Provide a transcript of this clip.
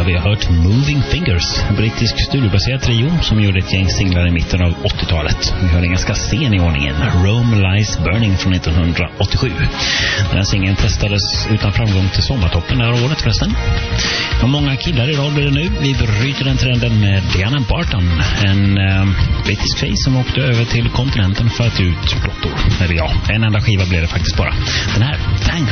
har vi hört Moving Fingers, en brittisk studiobaserad trio som gjorde ett gäng singlar i mitten av 80-talet. Vi hör en ganska sen i ordningen, Rome Lies Burning från 1987. Den här singeln testades utan framgång till sommartoppen det här året förresten. Och många killar i rad blir det nu. Vi bryter den trenden med Diana Barton, en brittisk tjej som åkte över till kontinenten för att ut plattor. Eller ja, en enda skiva blev det faktiskt bara. Den här, Tango.